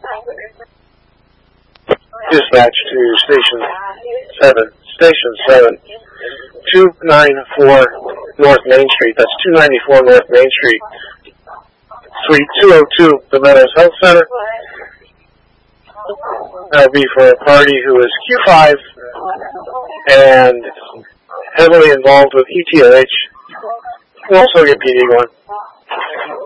Dispatch to Station 7, 294 North Main Street. That's 294 North Main Street, Suite 202, the Meadows Health Center. That'll be for a party who is Q5 and heavily involved with ETOH. We'll also get PD1.